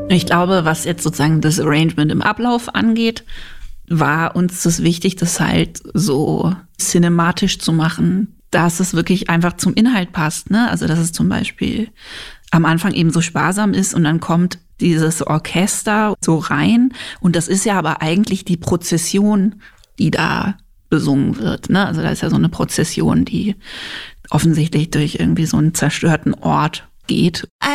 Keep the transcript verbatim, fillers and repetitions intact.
Ich glaube, was jetzt sozusagen das Arrangement im Ablauf angeht, war uns das wichtig, das halt so cinematisch zu machen, dass es wirklich einfach zum Inhalt passt, ne? Also, dass es zum Beispiel am Anfang eben so sparsam ist und dann kommt dieses Orchester so rein und das ist ja aber eigentlich die Prozession, die da besungen wird, ne? Also da ist ja so eine Prozession, die offensichtlich durch irgendwie so einen zerstörten Ort geht.